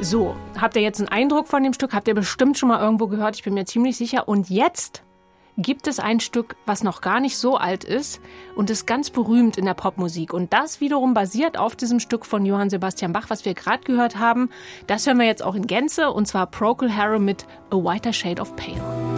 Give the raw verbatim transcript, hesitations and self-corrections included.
So, habt ihr jetzt einen Eindruck von dem Stück? Habt ihr bestimmt schon mal irgendwo gehört? Ich bin mir ziemlich sicher. Und jetzt gibt es ein Stück, was noch gar nicht so alt ist und ist ganz berühmt in der Popmusik. Und das wiederum basiert auf diesem Stück von Johann Sebastian Bach, was wir gerade gehört haben. Das hören wir jetzt auch in Gänze, und zwar Procol Harum mit A Whiter Shade of Pale.